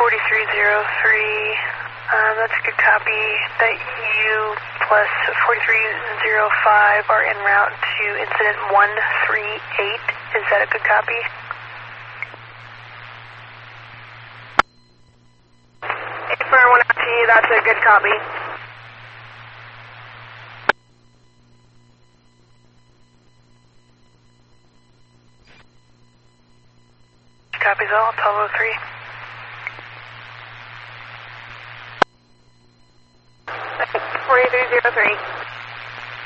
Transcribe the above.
That's a good copy. That you plus 4305 are en route to incident 138. Is that a good copy? For 1T, that's a good copy. Copies all, 1203. 4303.